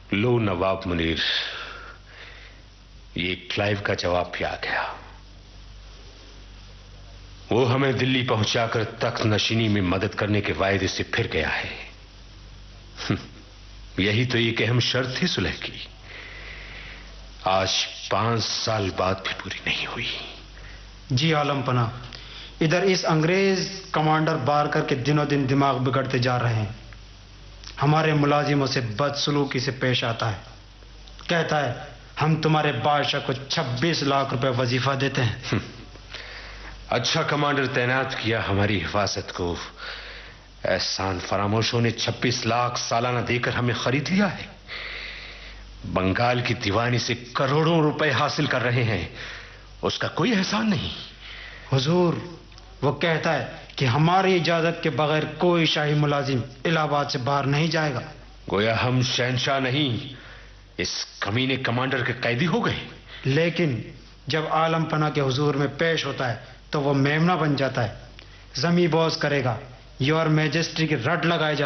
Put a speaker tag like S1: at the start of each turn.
S1: लो नवाब मुनीर, ये क्लाइव का जवाब भी आ गया। वो हमें दिल्ली पहुंचाकर तख्त नशीनी में मदद करने के वायदे से फिर गया है। यही तो एक अहम शर्त थी सुलह की। आज 5 साल बाद भी पूरी नहीं हुई।
S2: जी आलम पना, इधर इस अंग्रेज कमांडर बारकर के दिनों दिन दिमाग बिगड़ते जा रहे हैं। हमारे मुलाजिमों से बदसलूकी से पेश आता है। कहता है हम तुम्हारे बादशाह को 26 लाख रुपए वजीफा देते हैं।
S1: अच्छा कमांडर तैनात किया हमारी हिफाजत को। एहसान फरामोशों ने 26 लाख सालाना देकर हमें खरीद लिया है। बंगाल की दीवानी से करोड़ों रुपए हासिल कर रहे हैं, उसका कोई एहसान नहीं।
S2: हुजूर, वो कहता है कि हमारी इजाजत के बगैर कोई शाही मुलाजिम इलाहाबाद से बाहर नहीं जाएगा।
S1: गोया हम शहंशाह नहीं, इस कमीने कमांडर के कैदी हो गए।
S2: लेकिन जब आलम पना के हुजूर में पेश होता है तो वो मेमना बन जाता है। जमी बोस करेगा, योर मैजेस्टी की रट लगाए